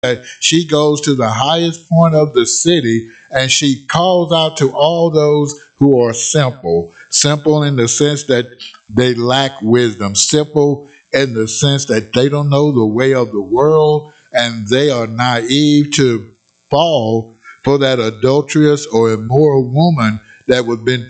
She goes to the highest point of the city and she calls out to all those who are simple. Simple in the sense that they lack wisdom. Simple in the sense that they don't know the way of the world and they are naive to fall for that adulterous or immoral woman that was been